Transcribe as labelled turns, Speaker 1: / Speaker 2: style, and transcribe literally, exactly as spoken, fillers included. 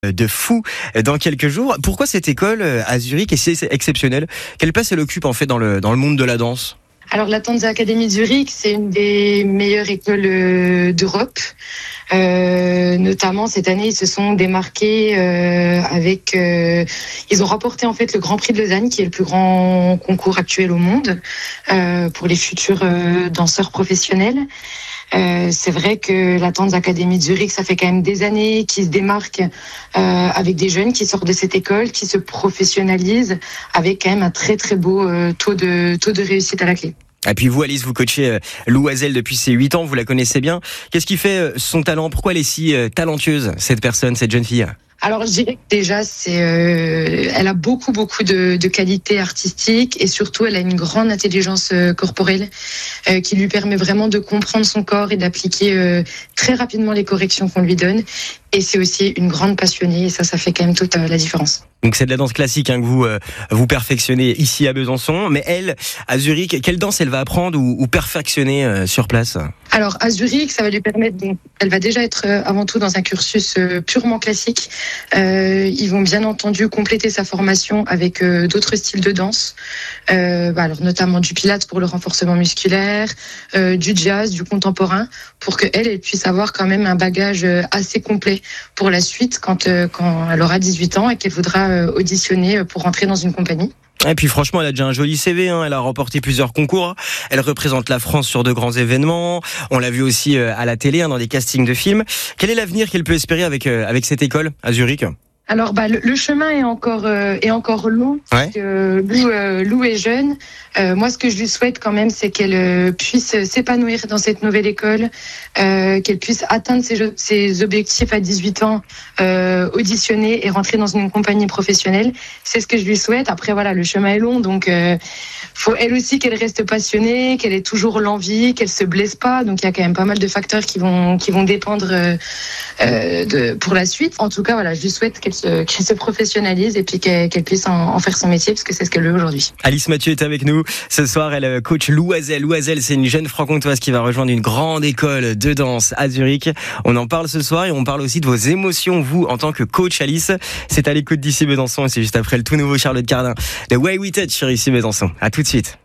Speaker 1: De fou dans quelques jours. Pourquoi cette école à Zurich est exceptionnelle? Quelle place elle occupe en fait dans le, dans le monde de la danse?
Speaker 2: Alors la Tanz Academy Zurich, c'est une des meilleures écoles d'Europe. Euh, notamment cette année, ils se sont démarqués euh, avec. Euh, ils ont remporté en fait le Grand Prix de Lausanne, qui est le plus grand concours actuel au monde euh, pour les futurs euh, danseurs professionnels. Euh, c'est vrai que la Tanz Academy de Zurich, ça fait quand même des années qu'ils se démarquent euh, avec des jeunes qui sortent de cette école, qui se professionnalisent avec quand même un très très beau euh, taux de taux de réussite à la clé.
Speaker 1: Et puis vous, Alice, vous coachez euh, Loisel depuis ses huit ans, vous la connaissez bien. Qu'est-ce qui fait euh, son talent? Pourquoi elle est si euh, talentueuse, cette personne, cette jeune fille?
Speaker 2: Alors je dirais que déjà c'est, euh, elle a beaucoup beaucoup de, de qualités artistiques et surtout elle a une grande intelligence euh, corporelle euh, qui lui permet vraiment de comprendre son corps et d'appliquer euh, très rapidement les corrections qu'on lui donne. Et c'est aussi une grande passionnée et ça, ça fait quand même toute euh, la différence.
Speaker 1: Donc c'est de la danse classique hein, que vous euh, vous perfectionnez ici à Besançon, mais elle, à Zurich, quelle danse elle va apprendre ou, ou perfectionner euh, sur place?
Speaker 2: Alors à Zurich, ça va lui permettre, donc, elle va déjà être euh, avant tout dans un cursus euh, purement classique. Euh, ils vont bien entendu compléter sa formation avec euh, d'autres styles de danse, euh, bah, alors notamment du pilates pour le renforcement musculaire, euh, du jazz, du contemporain, pour que elle, elle puisse avoir quand même un bagage euh, assez complet pour la suite quand euh, quand elle aura dix-huit ans et qu'elle voudra euh, auditionner pour rentrer dans une compagnie.
Speaker 1: Et puis franchement, elle a déjà un joli C V, hein. Elle a remporté plusieurs concours. Elle représente la France sur de grands événements. On l'a vu aussi à la télé, hein, dans des castings de films. Quel est l'avenir qu'elle peut espérer avec, euh, avec cette école à Zurich?
Speaker 2: Alors bah le, le chemin est encore euh, est encore long.
Speaker 1: Ouais.
Speaker 2: Parce que Lou, euh, Lou est jeune. Euh, moi, ce que je lui souhaite quand même, c'est qu'elle euh, puisse s'épanouir dans cette nouvelle école, euh, qu'elle puisse atteindre ses, ses objectifs à dix-huit ans, euh, auditionner et rentrer dans une compagnie professionnelle. C'est ce que je lui souhaite. Après, voilà, le chemin est long, donc euh, faut elle aussi qu'elle reste passionnée, qu'elle ait toujours l'envie, qu'elle se blesse pas. Donc il y a quand même pas mal de facteurs qui vont qui vont dépendre euh, euh, de pour la suite. En tout cas, voilà, je lui souhaite qu'elle se qu'elle se professionnalise et puis qu'elle, qu'elle puisse en, en faire son métier parce que c'est ce qu'elle veut aujourd'hui.
Speaker 1: Alice Mathieu est avec nous ce soir. Elle coach Loisel. Loisel, c'est une jeune franc-comtoise qui va rejoindre une grande école de danse à Zurich. On en parle ce soir et on parle aussi de vos émotions, vous, en tant que coach, Alice. C'est à l'écoute d'ici Besançon et c'est juste après le tout nouveau Charlotte Cardin. The Way We Touch sur ici Besançon. À tout de suite.